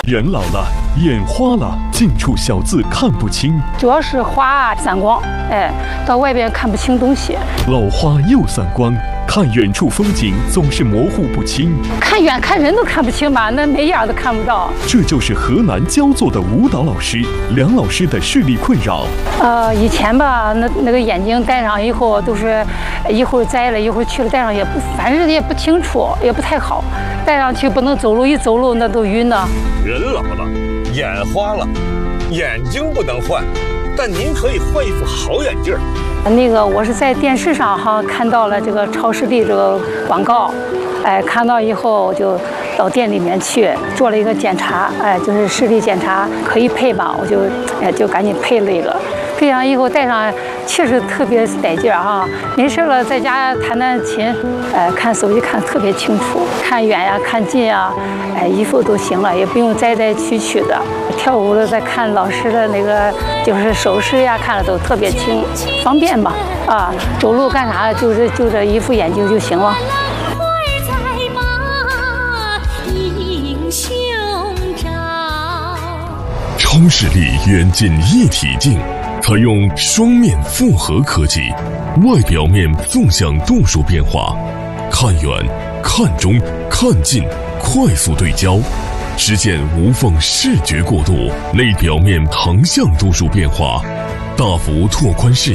人老了，眼花了，近处小字看不清， 主要是花散光，到外边看不清东西。 老花又散光，看远处风景总是模糊不清， 看远看人都看不清吧，那没眼都看不到。 这就是河南焦作的舞蹈老师梁老师的视力困扰。 以前吧，那个眼镜戴上以后都是一会儿摘了，一会儿去了，戴上也不，反正也不清楚，也不太好。戴上去不能走路，一走路那都晕呢。 人老了，眼花了，眼睛不能换，但您可以换一副好眼镜。 那个我是在电视上看到了这个超视力这个广告，看到以后就到店里面去做了一个检查，就是视力检查可以配嘛，我就赶紧配了一个。配上以后戴上确实特别带劲儿没事了在家弹弹琴，看手机看特别清楚，看远呀看近呀，衣服都行了，也不用摘摘取取的。跳舞了再看老师的那个就是手势呀，看了都特别清，方便吧走路干啥就这一副眼镜就行了。 超视力远近一体镜，采用双面复合科技，外表面纵向度数变化，看远、看中、看近，快速对焦，实现无缝视觉过渡；内表面横向度数变化，大幅拓宽视